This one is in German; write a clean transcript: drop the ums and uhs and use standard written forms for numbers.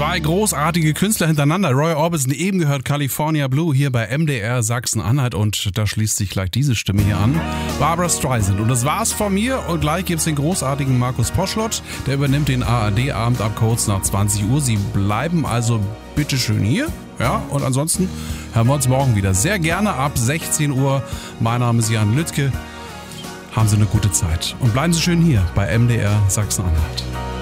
Zwei großartige Künstler hintereinander. Roy Orbison, eben gehört California Blue hier bei MDR Sachsen-Anhalt und da schließt sich gleich diese Stimme hier an. Barbra Streisand. Und das war's von mir und gleich gibt's den großartigen Markus Poschlott. Der übernimmt den ARD-Abend ab kurz nach 20 Uhr. Sie bleiben also bitteschön hier. Ja, und ansonsten hören wir uns morgen wieder. Sehr gerne ab 16 Uhr. Mein Name ist Jan Lüttke. Haben Sie eine gute Zeit und bleiben Sie schön hier bei MDR Sachsen-Anhalt.